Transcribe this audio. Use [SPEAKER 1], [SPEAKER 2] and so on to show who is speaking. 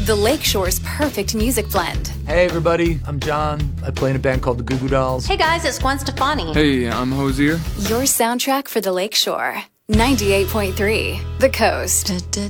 [SPEAKER 1] The Lakeshore's perfect music blend.
[SPEAKER 2] Hey everybody, I'm John. I play in a band called the Goo Goo Dolls.
[SPEAKER 3] Hey guys, it's Gwen Stefani.
[SPEAKER 4] Hey, I'm Hosier.
[SPEAKER 1] Your soundtrack for the Lakeshore. 98.3 The Coast.